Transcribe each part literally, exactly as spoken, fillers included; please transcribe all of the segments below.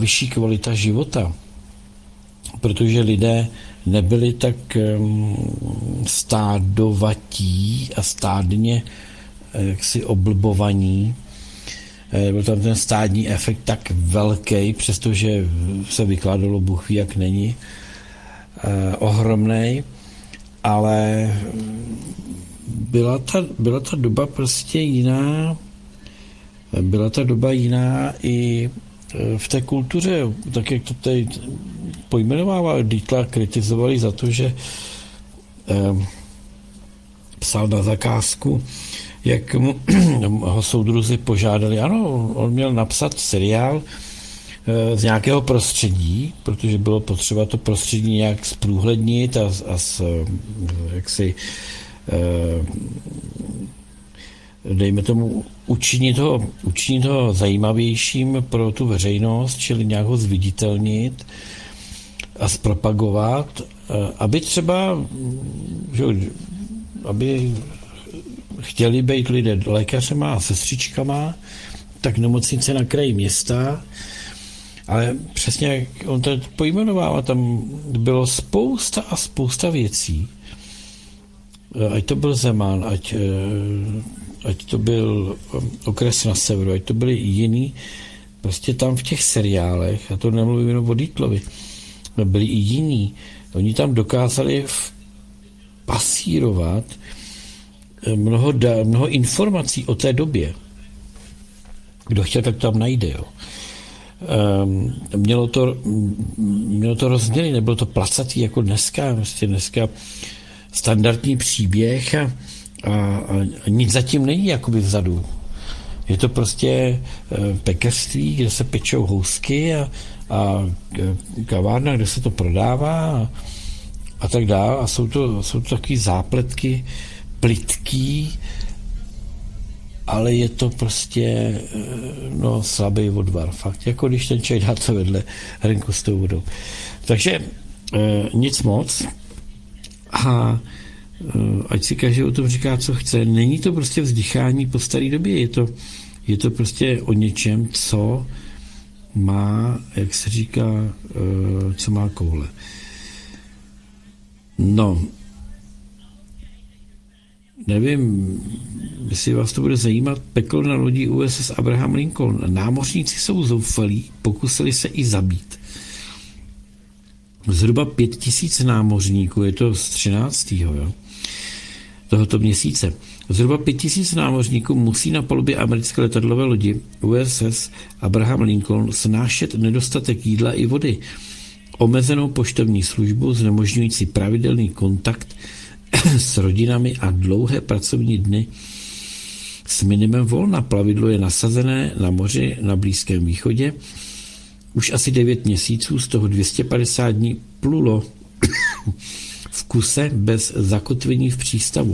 vyšší kvalita života, protože lidé nebyli tak stádovatí a stádně jaksi oblbovaní. Byl tam ten stádní efekt tak velký, přestože se vykládalo Bůh ví, jak není, eh, ohromnej, ale byla ta, byla ta doba prostě jiná, byla ta doba jiná i v té kultuře, tak jak to tady pojmenovával Dietla, kritizovali za to, že eh, psal na zakázku, jak mu ho soudruzi požádali. Ano, on měl napsat seriál e, z nějakého prostředí, protože bylo potřeba to prostředí nějak zprůhlednit a, a s, jak si, e, dejme tomu, učinit ho, učinit ho zajímavějším pro tu veřejnost, čili nějak ho zviditelnit a zpropagovat, e, aby třeba, že, aby chtěli být lidé lékařema a sestřičkama, tak nemocnice na kraji města, ale přesně jak on to pojmenovával, tam bylo spousta a spousta věcí. Ať to byl Zeman, ať, ať to byl Okres na severu, ať to byly jiný, prostě tam v těch seriálech, a to nemluvím jenom o Dietlovi, byli i jiní. Oni tam dokázali pasírovat Mnoho, da, mnoho informací o té době. Kdo chtěl, tak tam najde. Jo. Um, mělo to, mělo to rozměry, nebylo to placatý jako dneska. Vlastně dneska standardní příběh a, a, a nic zatím není jakoby vzadu. Je to prostě uh, pekařství, kde se pečou housky a, a kavárna, kde se to prodává a, a tak dále. A jsou to, jsou to takové zápletky plitký, ale je to prostě no, slabý odvar. Fakt, jako když ten čaj dá to vedle hrnku s tou vodou. Takže e, nic moc. A e, ať si každý o tom říká, co chce. Není to prostě vzdychání po staré době. Je to, je to prostě o něčem, co má, jak se říká, e, co má koule. No, nevím, jestli vás to bude zajímat, peklo na lodi U S S Abraham Lincoln. Námořníci jsou zoufalí, pokusili se i zabít. Zhruba pět tisíc námořníků, je to z třináctého Jo, tohoto měsíce. Zhruba pět tisíc námořníků musí na palubě americké letadlové lodi U S S Abraham Lincoln snášet nedostatek jídla i vody, omezenou poštovní službu, znemožňující pravidelný kontakt s rodinami a dlouhé pracovní dny s minimem volna. Plavidlo je nasazené na moři na Blízkém východě. Už asi devět měsíců, z toho dvě stě padesát dní plulo v kuse bez zakotvení v přístavu.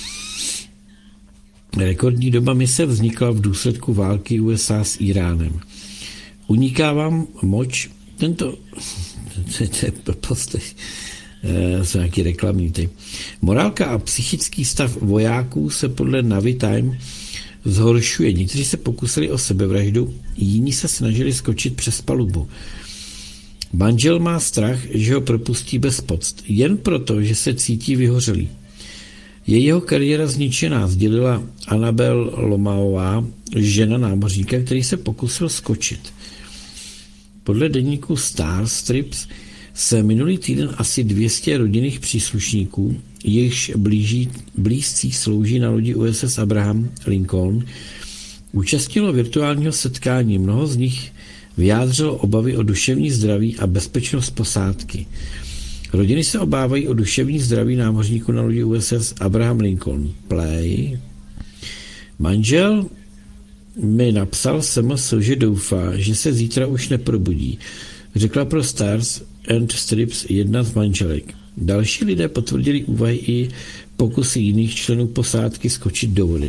Rekordní doba mise vznikla v důsledku války U S A s Iránem. Uniká vám moč tento... To je blbost, jsou nějaký reklamní ty. Morálka a psychický stav vojáků se podle Navy Time zhoršuje. Někteří se pokusili o sebevraždu, jiní se snažili skočit přes palubu. Manžel má strach, že ho propustí bez poct, jen proto, že se cítí vyhořelý. Je jeho kariéra zničená, sdělila Annabel Lomaová, žena námořníka, který se pokusil skočit. Podle deníku Star Strips se minulý týden asi dvě stě rodinných příslušníků, jejichž blíží, blízcí slouží na lodi U S S Abraham Lincoln, účastnilo virtuálního setkání. Mnoho z nich vyjádřilo obavy o duševní zdraví a bezpečnost posádky. Rodiny se obávají o duševní zdraví námořníků na lodi U S S Abraham Lincoln. Play. Manžel mi napsal S M S, že doufá, že se zítra už neprobudí. Řekla pro Stars and Strips jedna z manželek. Další lidé potvrdili úvahy i pokusy jiných členů posádky skočit do vody.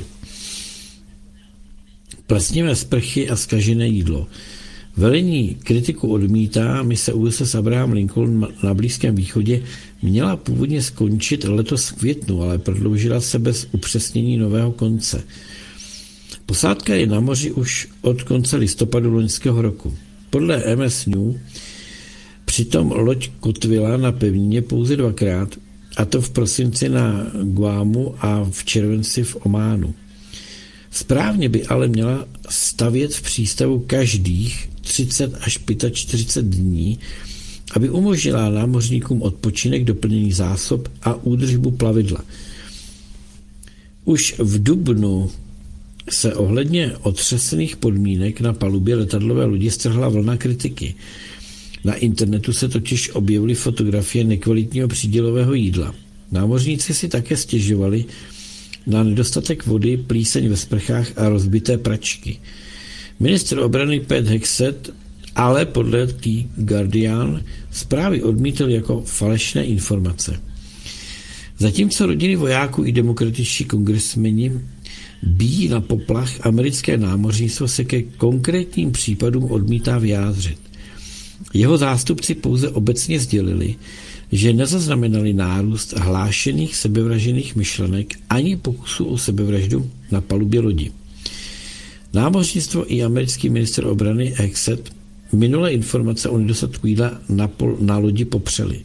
Plesnivé sprchy a zkažené jídlo. Velení kritiku odmítá. Mise U S S Abraham Lincoln na Blízkém východě měla původně skončit letos v květnu, ale prodloužila se bez upřesnění nového konce. Posádka je na moři už od konce listopadu loňského roku. Podle M S News přitom loď kotvila na pevnině pouze dvakrát, a to v prosinci na Guamu a v červenci v Ománu. Správně by ale měla stavět v přístavu každých třicet až čtyřicet pět dní, aby umožnila námořníkům odpočinek, doplnění zásob a údržbu plavidla. Už v dubnu se ohledně otřesených podmínek na palubě letadlové lodi strhla vlna kritiky. Na internetu se totiž objevily fotografie nekvalitního přídělového jídla. Námořníci si také stěžovali na nedostatek vody, plíseň ve sprchách a rozbité pračky. Ministr obrany Pete Hegseth ale podle The Guardian zprávy odmítl jako falešné informace. Zatímco rodiny vojáků i demokratičtí kongresmeni bíjí na poplach, americké námořnictvo se ke konkrétním případům odmítá vyjádřit. Jeho zástupci pouze obecně sdělili, že nezaznamenali nárůst hlášených sebevražených myšlenek ani pokusů o sebevraždu na palubě lodi. Námořnictvo i americký ministr obrany Hegseth minulé informace o nedostatku jídla na, pol, na lodi popřeli.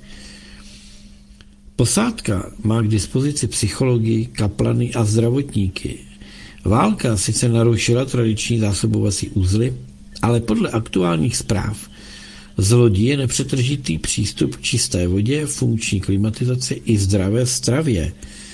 Posádka má k dispozici psychologii, kaplany a zdravotníky. Válka sice narušila tradiční zásobovací uzly, ale podle aktuálních zpráv z lodí je nepřetržitý přístup k čisté vodě, funkční klimatizaci i zdravé stravě,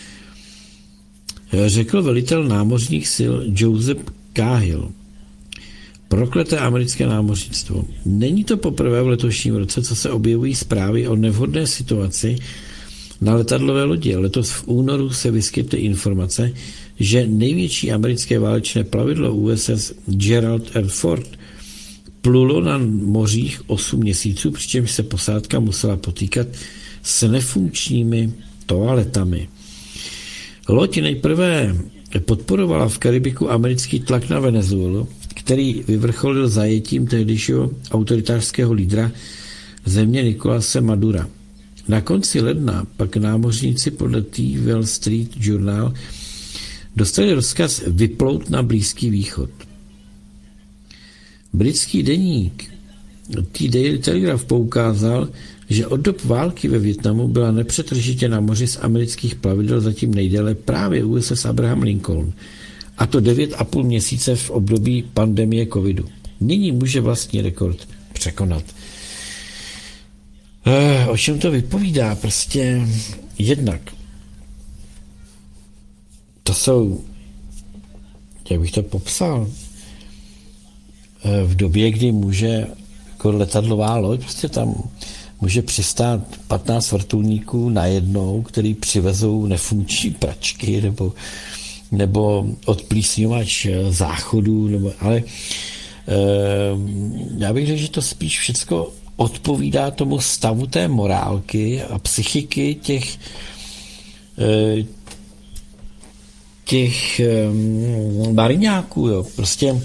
řekl velitel námořních sil Joseph Cahill. Prokleté americké námořnictvo. Není to poprvé v letošním roce, co se objevují zprávy o nevhodné situaci na letadlové lodi. Letos v únoru se vyskytly informace, že největší americké válečné plavidlo U S S Gerald R. Ford plulo na mořích osm měsíců, přičemž se posádka musela potýkat s nefunkčními toaletami. Loď nejprve podporovala v Karibiku americký tlak na Venezuelu, který vyvrcholil zajetím tehdejšího autoritářského lídra země Nicolase Madura. Na konci ledna pak námořníci podle The Wall Street Journal dostali rozkaz vyplout na Blízký východ. Britský deník The Daily Telegraph poukázal, že od dob války ve Vietnamu byla nepřetržitě na moři z amerických plavidel zatím nejdéle právě U S S Abraham Lincoln, a to devět a půl měsíce v období pandemie covidu. Nyní může vlastní rekord překonat. Eh, o čem to vypovídá? Prostě jednak. To jsou, jak bych to popsal, v době, kdy může jako letadlová loď, prostě tam může přistát patnáct vrtulníků najednou, který přivezou nefunkční pračky nebo, nebo odplísňovač záchodů, nebo, ale eh, já bych řekl, že to spíš všecko odpovídá tomu stavu té morálky a psychiky těch eh, těch eh, mariňáků, jo, prostě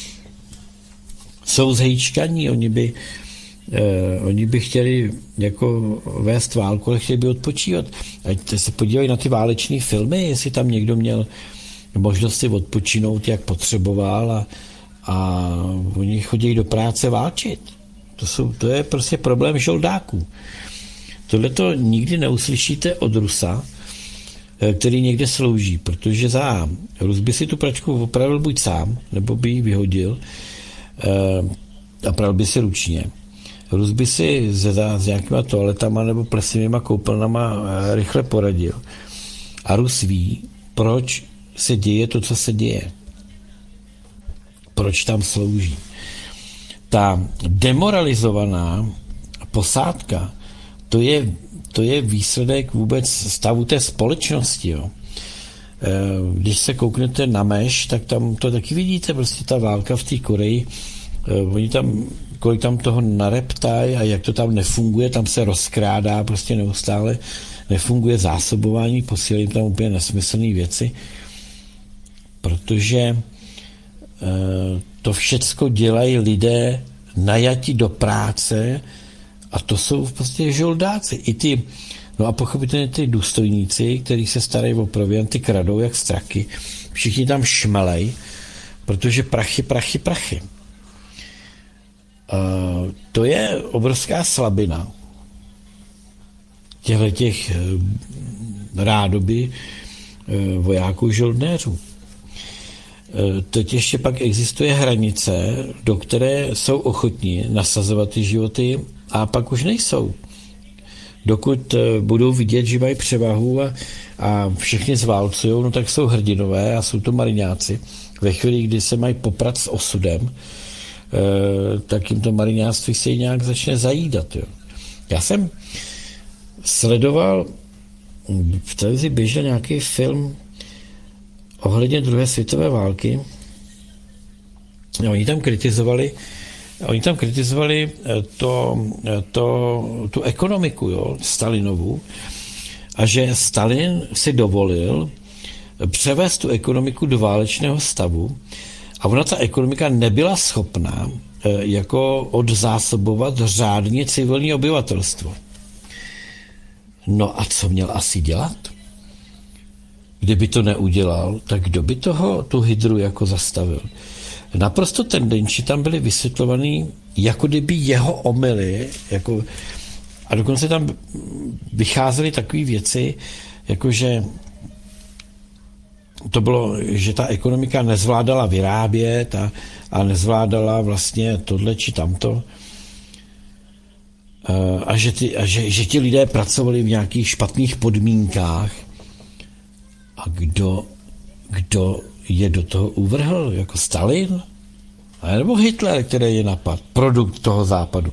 jsou zhejčkaní, oni by, eh, oni by chtěli jako vést válku, ale chtěli by odpočívat. Ať se podívají na ty váleční filmy, jestli tam někdo měl možnost si odpočinout, jak potřeboval, a, a oni chodí do práce válčit. To, jsou, to je prostě problém žoldáků. Tohle to nikdy neuslyšíte od Rusa, který někde slouží, protože za Rus by si tu pračku opravil buď sám, nebo by ji vyhodil, a pral by si ručně. Rus by si s, s nějakýma toaletama nebo plesnými koupelnama rychle poradil. A Rus ví, proč se děje to, co se děje. Proč tam slouží. Ta demoralizovaná posádka, to je, to je výsledek vůbec stavu té společnosti. Jo. Když se kouknete na Meš, tak tam to taky vidíte, prostě ta válka v té Koreji, oni tam, kolik tam toho nareptají a jak to tam nefunguje, tam se rozkrádá prostě neustále, nefunguje zásobování, posílají tam úplně nesmyslné věci, protože to všecko dělají lidé najati do práce a to jsou prostě žoldáci. I ty, no a pochopitelně ty důstojníci, kteří se starají o provianty, kradou jak straky. Všichni tam šmelej, protože prachy, prachy, prachy. To je obrovská slabina těchto těch rádoby vojáků žoldnéřů. Teď ještě pak existuje hranice, do které jsou ochotní nasazovat ty životy a pak už nejsou. Dokud budou vidět, že mají převahu a, a všichni zválcují, no tak jsou hrdinové a jsou to mariňáci. Ve chvíli, kdy se mají poprat s osudem, tak jim to mariňáctví se nějak začne zajídat. Jo. Já jsem sledoval, v televizi běžel nějaký film ohledně druhé světové války. Oni tam kritizovali, oni tam kritizovali to, to, tu ekonomiku, jo, Stalinovu, a že Stalin si dovolil převést tu ekonomiku do válečného stavu a ona ta ekonomika nebyla schopná jako odzásobovat řádně civilní obyvatelstvo. No a co měl asi dělat? Kdyby to neudělal, tak kdo by toho, tu hydru jako zastavil? Naprosto tendenči tam byly vysvětlovaný, jako kdyby jeho omyly, jako, a dokonce tam vycházely takové věci, jakože to bylo, že ta ekonomika nezvládala vyrábět a, a nezvládala vlastně tohle či tamto. A, že, ty, a že, že ti lidé pracovali v nějakých špatných podmínkách. A kdo, kdo je do toho uvrhl? Jako Stalin? A nebo Hitler, který je napad? Produkt toho západu.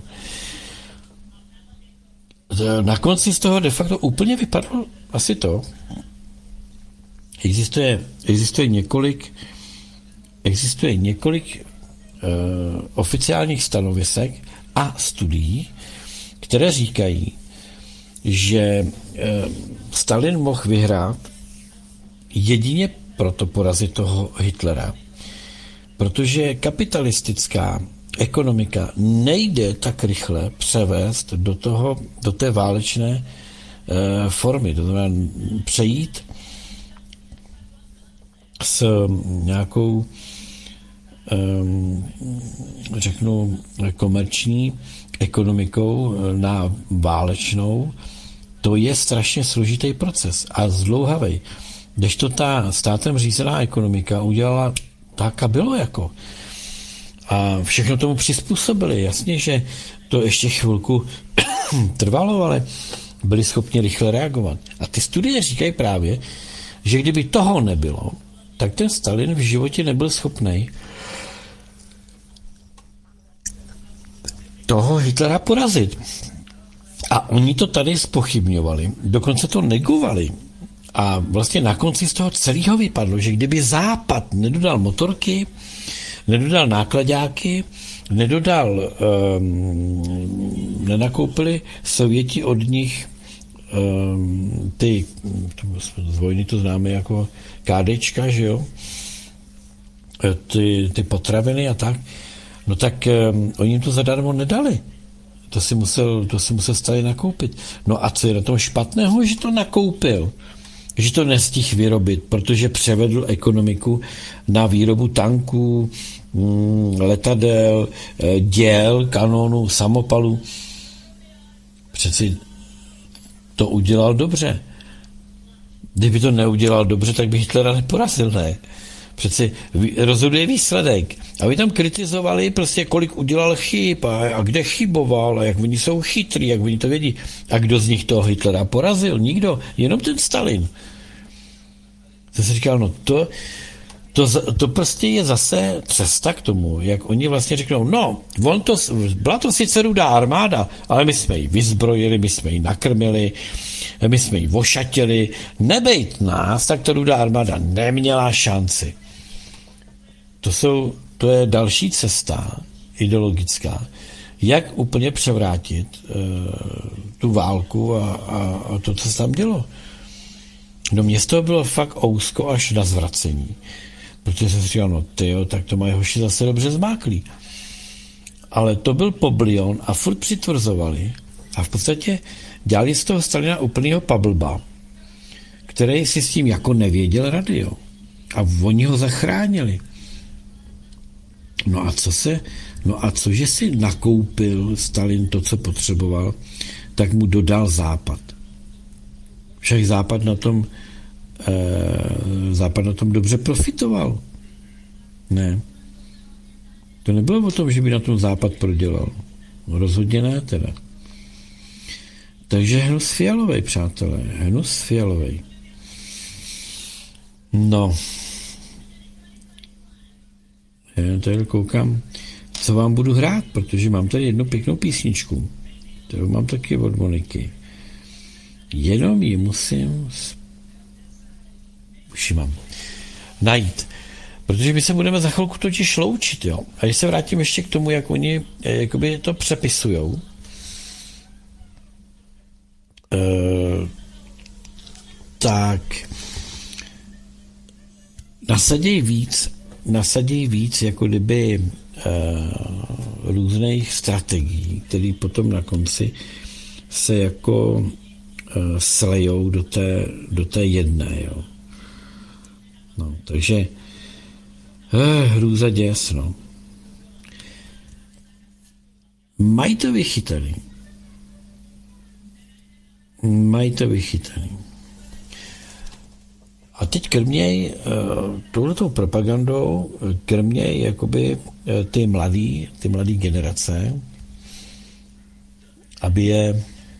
Na konci z toho de facto úplně vypadlo asi to. Existuje, existuje několik, existuje několik uh, oficiálních stanovisek a studií, které říkají, že uh, Stalin mohl vyhrát jedině proto porazit toho Hitlera, protože kapitalistická ekonomika nejde tak rychle převést do, toho, do té válečné uh, formy, to znamená přejít s nějakou, řeknu, komerční ekonomikou na válečnou, to je strašně složitý proces a zdlouhavý. Kdežto ta státem řízená ekonomika udělala tak, a bylo jako. A všechno tomu přizpůsobili. Jasně, že to ještě chvilku trvalo, ale byli schopni rychle reagovat. A ty studie říkají právě, že kdyby toho nebylo, tak ten Stalin v životě nebyl schopný toho Hitlera porazit. A oni to tady zpochybňovali, dokonce to negovali. A vlastně na konci z toho celého vypadlo, že kdyby Západ nedodal motorky, nedodal nákladáky, nedodal, um, nenakoupili Sověti od nich um, ty, z vojny to známe jako kádečka, že jo, ty, ty potraviny a tak, no tak um, oni jim to zadarmo nedali. To si musel, to si musel Stalin nakoupit. No a co je na tom špatného, že to nakoupil? Že to nestihl vyrobit, protože převedl ekonomiku na výrobu tanků, letadel, děl, kanonů, samopalů. Přeci to udělal dobře. Kdyby to neudělal dobře, tak by Hitlera neporazil, ne? Přeci rozhoduje výsledek. A vy tam kritizovali prostě, kolik udělal chyb a, a kde chyboval a jak oni jsou chytrý, jak oni to vědí. A kdo z nich toho Hitlera porazil? Nikdo, jenom ten Stalin. To se říkal, no to, to, to prostě je zase cesta k tomu, jak oni vlastně řeknou, no, on to, byla to sice rudá armáda, ale my jsme ji vyzbrojili, my jsme ji nakrmili, my jsme ji ošatili, nebejt nás, tak ta rudá armáda neměla šanci. To, jsou, to je další cesta ideologická, jak úplně převrátit uh, tu válku a, a, a to, co se tam dělo. No mě z toho bylo fakt ousko až na zvracení. Protože jsem si říkal, no tyjo, tak to mají hoši zase dobře zmáklí. Ale to byl poblion a furt přitvrzovali. A v podstatě dělali z toho Stalina úplnýho pablba, který si s tím jako nevěděl rady, jo. A oni ho zachránili. No a co se No a cože si nakoupil Stalin to, co potřeboval, tak mu dodal Západ. Však Západ na tom, eh, Západ na tom dobře profitoval. Ne. To nebylo o tom, že by na tom Západ prodělal. No, rozhodně ne teda. Takže hnus fialovej, přátelé. Hnus fialovej. No. Já tady koukám, co vám budu hrát, protože mám tady jednu pěknou písničku, kterou mám taky od Moniky. Jenom ji musím už ji mám najít. Protože my se budeme za chvilku totiž loučit, jo. A když se vrátím ještě k tomu, jak oni jakoby to přepisujou, e, tak nasaděj víc, nasaděj víc jako kdyby e, různých strategií, které potom na konci se jako e, slejou do té, do té jedné, jo. No, takže Eh, hrůza děs, no. Mají to vychytaný. Mají to vychytaný. A teď krměj uh, touhletou propagandou, krměj jakoby uh, ty mladý, ty mladý generace, aby je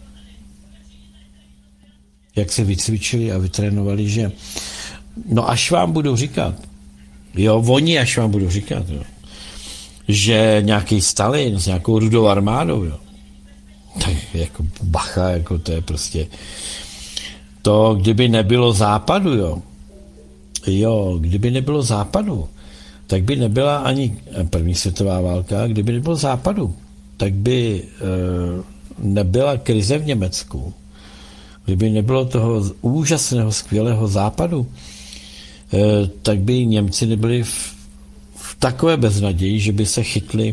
jak se vycvičili a vytrénovali, že no až vám budu říkat, jo, oni až vám budu říkat, jo, že nějaký Stalin s nějakou rudou armádou, jo, tak jako bacha, jako to je prostě to, kdyby nebylo západu, jo, jo, kdyby nebylo západu, tak by nebyla ani první světová válka, kdyby nebylo západu, tak by e, nebyla krize v Německu, kdyby nebylo toho úžasného, skvělého západu, tak by Němci nebyli v, v takové beznaději, že by se chytli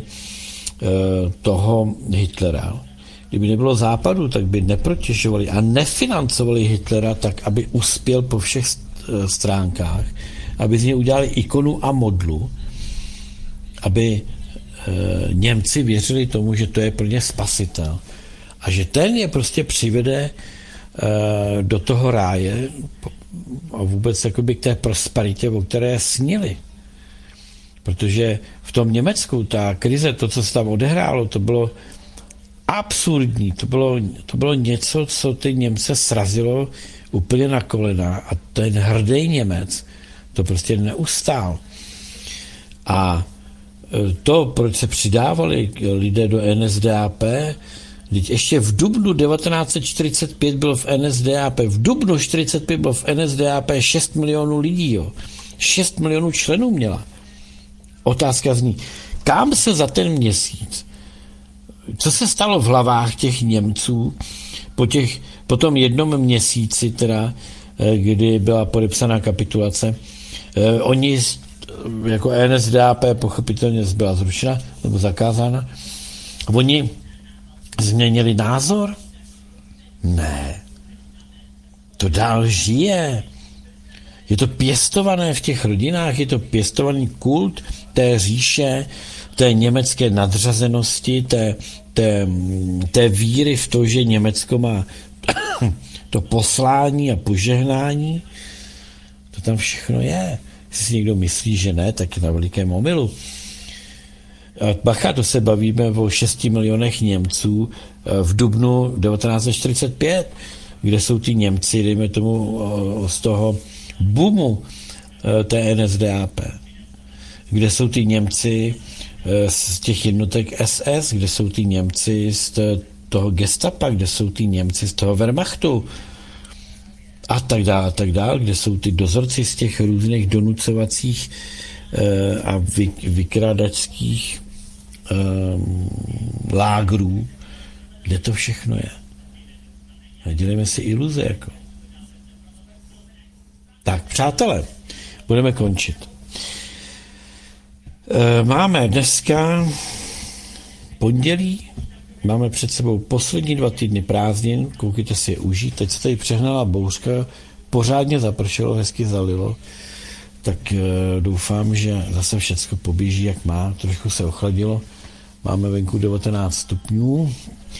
toho Hitlera. Kdyby nebylo západu, tak by neprotěžovali a nefinancovali Hitlera tak, aby uspěl po všech stránkách, aby z něj udělali ikonu a modlu, aby Němci věřili tomu, že to je pro ně spasitel a že ten je prostě přivede do toho ráje a vůbec jakoby k té prosperitě, o které snili. Protože v tom Německu ta krize, to, co se tam odehrálo, to bylo absurdní. To bylo, to bylo něco, co ty Němce srazilo úplně na kolena a ten hrdý Němec to prostě neustál. A to, proč se přidávali lidé do N S D A P, teď ještě v dubnu devatenáct set čtyřicet pět bylo v N S D A P, v dubnu čtyřicet pět bylo v N S D A P šest milionů lidí, jo. šest milionů členů měla. Otázka zní, kam se za ten měsíc, co se stalo v hlavách těch Němců po, těch, po tom jednom měsíci, teda, kdy byla podepsaná kapitulace, eh, oni jako N S D A P pochopitelně byla zrušena nebo zakázána, oni změnili názor? Ne. To dál žije. Je to pěstované v těch rodinách, je to pěstovaný kult té říše, té německé nadřazenosti, té, té, té víry v to, že Německo má to poslání a požehnání. To tam všechno je. Jestli si někdo myslí, že ne, tak je na velikém omylu. Bacha, to se bavíme o šesti milionech Němců v dubnu devatenáct set čtyřicet pět, kde jsou ty Němci, dejme tomu, z toho boomu té N S D A P, kde jsou ty Němci z těch jednotek S S, kde jsou ty Němci z toho gestapa, kde jsou ty Němci z toho Wehrmachtu a tak dále, a tak dále, kde jsou ty dozorci z těch různých donucovacích a vy, vykrádačských um, lágrů, kde to všechno je. Nedělejme si iluze, jako. Tak, přátelé, budeme končit. E, máme dneska pondělí, máme před sebou poslední dva týdny prázdnin, koukejte si je užít, teď se tady přehnala bouřka, pořádně zapršelo, hezky zalilo, tak e, doufám, že zase všecko poběží, jak má, trošku se ochladilo máme venku devatenáct stupňů.